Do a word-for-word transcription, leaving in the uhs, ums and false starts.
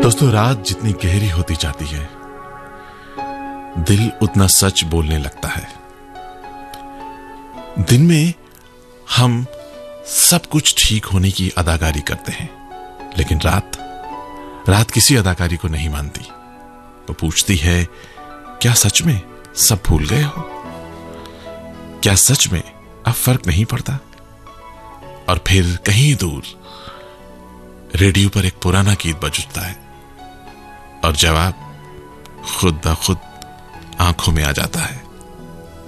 दोस्तों, रात जितनी गहरी होती जाती है, दिल उतना सच बोलने लगता है। दिन में हम सब कुछ ठीक होने की अदाकारी करते हैं, लेकिन रात रात किसी अदाकारी को नहीं मानती। वो पूछती है, क्या सच में सब भूल गए हो? क्या सच में अब फर्क नहीं पड़ता? और फिर कहीं दूर रेडियो पर एक पुराना गीत बज उठता है और जवाब खुद ब खुद आंखों में आ जाता है।